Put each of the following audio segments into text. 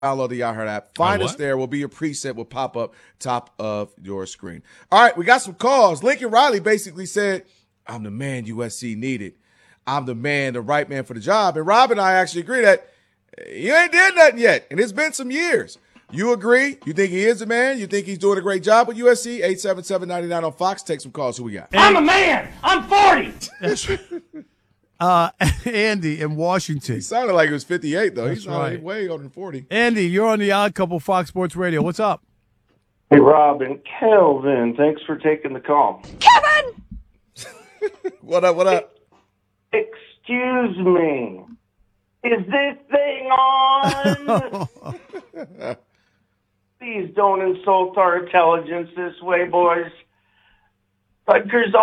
download the iHeart app. Find us there. Will be your preset will pop up top of your screen. All right, we got some calls. Lincoln Riley basically said, I'm the man USC needed. I'm the man, the right man for the job. And Rob and I actually agree that he ain't did nothing yet, and it's been some years. You agree? You think he is the man? You think he's doing a great job with USC? 877-99 on Fox. Take some calls. Who we got? I'm a man. I'm 40. That's right. Andy in Washington. He sounded like he was 58, though. That's He's right. Way older than 40. Andy, you're on the Odd Couple Fox Sports Radio. What's up? Hey, Rob and Kelvin. Thanks for taking the call. Kevin! What up? Excuse me. Is this thing on? Please don't insult our intelligence this way, boys. Rutgers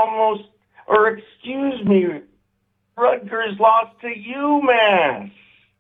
Rutgers lost to UMass.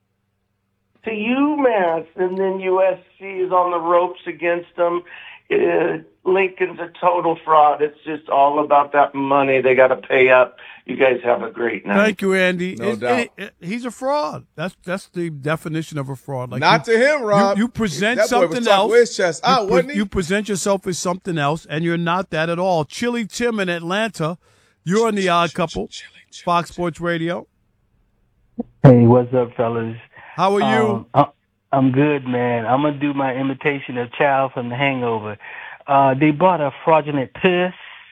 And then USC is on the ropes against them. Lincoln's a total fraud. It's just all about that money. They got to pay up. You guys have a great night. Thank you, Andy. No doubt. He's a fraud. That's the definition of a fraud. Like Not to him, Rob. You present that something boy was else. His chest out, wasn't he? You present yourself as something else, and you're not that at all. Chili Tim in Atlanta. You're on the Odd Couple, Fox Sports Radio. Hey, what's up, fellas? How are you? I'm good, man. I'm going to do my imitation of Chow from The Hangover. They bought a fraudulent piss.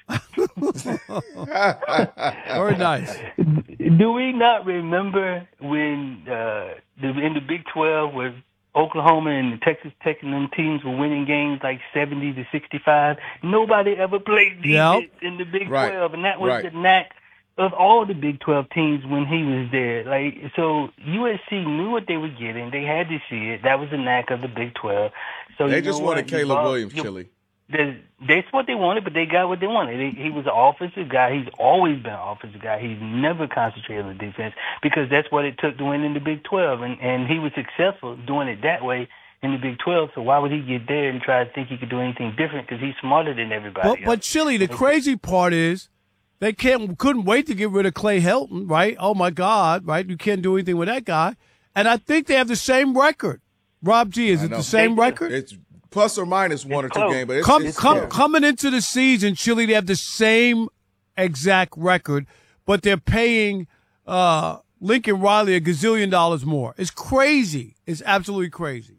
Very nice. Do we not remember when in the Big 12 where Oklahoma and the Texas Tech and them teams were winning games like 70-65? Nobody ever played defense in the Big 12, and that was the knack of all the Big 12 teams when he was there. So USC knew what they were getting. They had to see it. That was the knack of the Big 12. So they just wanted Caleb Williams, Chili. That's what they wanted, but they got what they wanted. He was an offensive guy. He's always been an offensive guy. He's never concentrated on the defense because that's what it took to win in the Big 12, and he was successful doing it that way in the Big 12. So why would he get there and try to think he could do anything different? Because he's smarter than everybody else. But Chili, the crazy part is they couldn't wait to get rid of Clay Helton, right? Oh my God, right? You can't do anything with that guy, and I think they have the same record. Rob G, is it the same record? It's plus or minus one or two games, but coming into the season, Chili, they have the same exact record, but they're paying Lincoln Riley $1 gazillion more. It's crazy. It's absolutely crazy.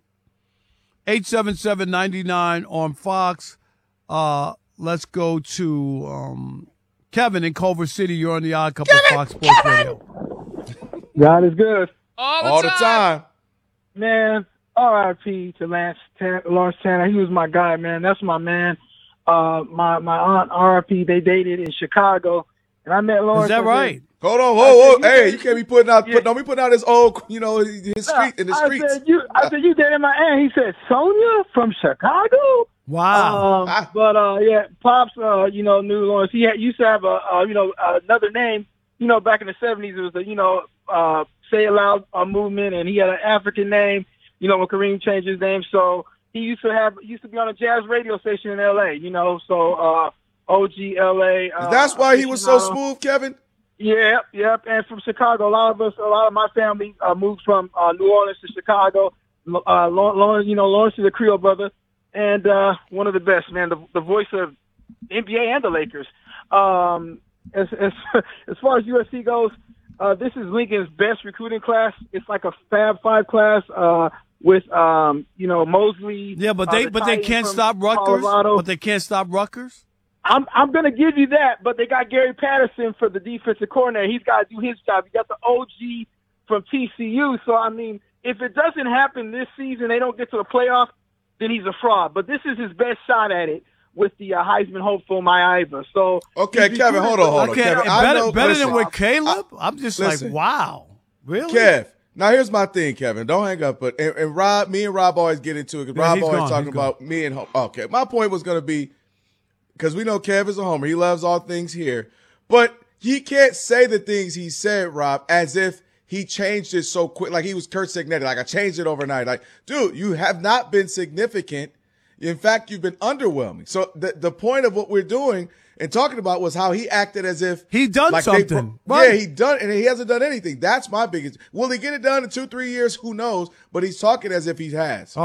877-99 on Fox. Let's go to Kevin in Culver City. You're on the Odd Couple Fox Sports Radio. God is good. All the time. Man, R.I.P. to Lawrence Tanner. He was my guy, man. That's my man. My aunt, R.I.P., they dated in Chicago. And I met Lawrence. Is that right? Hold on, whoa. Hey, you can't be putting out, don't be putting out his old, his street in the streets. I said, you dated my aunt. He said, Sonia from Chicago? Wow. Pops, knew Lawrence. He used to have another name. Back in the 70s, it was the, Say It Loud movement, and he had an African name, when Kareem changed his name. So he used to be on a jazz radio station in L.A., OG L.A. That's why he was so smooth, Kevin? Yep. And from Chicago, a lot of my family moved from New Orleans to Chicago. Lawrence is a Creole brother, and one of the best, man, the voice of NBA and the Lakers. As far as USC goes, this is Lincoln's best recruiting class. It's like a Fab Five class with Mosley. Yeah, but they can't stop Rutgers. But they can't stop Rutgers. I'm going to give you that, but they got Gary Patterson for the defensive coordinator. He's got to do his job. You got the OG from TCU. So I mean, if it doesn't happen this season, they don't get to the playoff, then he's a fraud. But this is his best shot at it with the Heisman hopeful Maya Iva. So okay, Kevin, hold on. Okay, Kevin, better than with Caleb. I'm just like, wow, really? Kev, now here's my thing, Kevin. Don't hang up. But and Rob, me and Rob always get into it because Rob always talking about me and home. Okay, my point was going to be because we know Kev is a homer. He loves all things here, but he can't say the things he said, Rob, as if he changed it so quick, like he was Kurt Signetti. Like I changed it overnight. Like, dude, you have not been significant. In fact, you've been underwhelming. So the point of what we're doing and talking about was how he acted as if he done like something. Yeah, he done, and he hasn't done anything. That's my biggest. Will he get it done in 2-3 years? Who knows? But he's talking as if he has.